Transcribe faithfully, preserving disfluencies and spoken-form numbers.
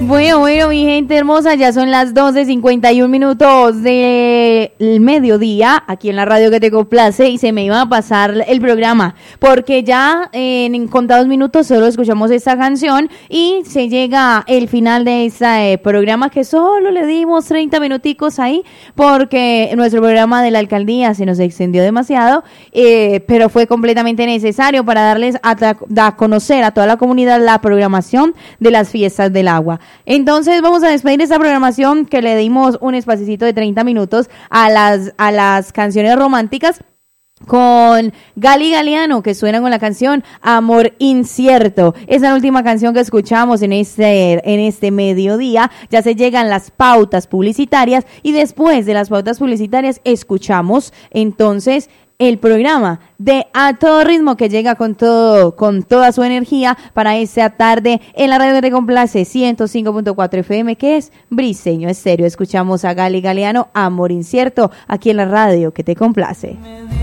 Bueno, bueno, mi gente hermosa, ya son las doce cincuenta y un minutos del mediodía, aquí en la radio que te complace, y se me iba a pasar el programa, porque ya eh, en contados minutos solo escuchamos esta canción y se llega el final de este eh, programa, que solo le dimos treinta minuticos ahí, porque nuestro programa de la alcaldía se nos extendió demasiado, eh, pero fue completamente necesario para darles a, a conocer a toda la comunidad la programación de las fiestas del agua. Entonces vamos a despedir esta programación que le dimos un espacito de treinta minutos a las a las canciones románticas con Gali Galeano, que suena con la canción Amor Incierto. Esa es la última canción que escuchamos en este en este mediodía. Ya se llegan las pautas publicitarias y después de las pautas publicitarias escuchamos entonces el programa de A Todo Ritmo, que llega con todo, con toda su energía para esta tarde en la radio que te complace, ciento cinco punto cuatro F M, que es Briseño Estéreo. Escuchamos a Gali Galeano, Amor Incierto, aquí en la radio que te complace.